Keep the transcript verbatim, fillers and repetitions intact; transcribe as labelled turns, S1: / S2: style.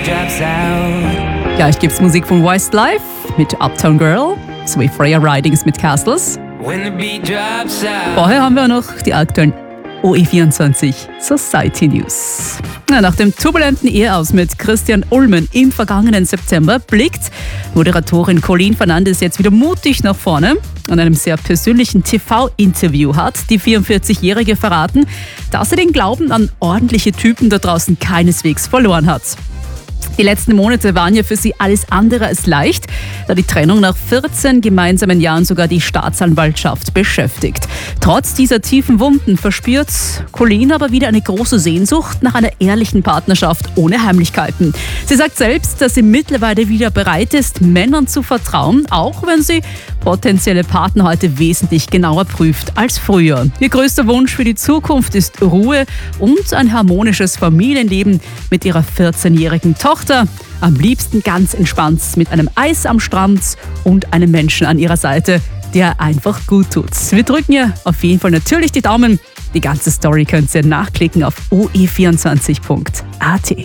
S1: Gleich gibt's Musik von Westlife mit Uptown Girl sowie Freya Ridings mit Castles. Vorher haben wir noch die aktuellen O E vierundzwanzig Society News. Ja, nach dem turbulenten Eheaus mit Christian Ulmen im vergangenen September blickt Moderatorin Colleen Fernandes jetzt wieder mutig nach vorne. In einem sehr persönlichen T V-Interview hat die vierundvierzigjährige verraten, dass sie den Glauben an ordentliche Typen da draußen keineswegs verloren hat. Die letzten Monate waren ja für sie alles andere als leicht, da die Trennung nach vierzehn gemeinsamen Jahren sogar die Staatsanwaltschaft beschäftigt. Trotz dieser tiefen Wunden verspürt Colleen aber wieder eine große Sehnsucht nach einer ehrlichen Partnerschaft ohne Heimlichkeiten. Sie sagt selbst, dass sie mittlerweile wieder bereit ist, Männern zu vertrauen, auch wenn sie potenzielle Partner heute wesentlich genauer prüft als früher. Ihr größter Wunsch für die Zukunft ist Ruhe und ein harmonisches Familienleben mit ihrer vierzehnjährigen Tochter. Am liebsten ganz entspannt mit einem Eis am Strand und einem Menschen an ihrer Seite, der einfach gut tut. Wir drücken ihr auf jeden Fall natürlich die Daumen. Die ganze Story könnt ihr nachklicken auf o e vierundzwanzig punkt a t.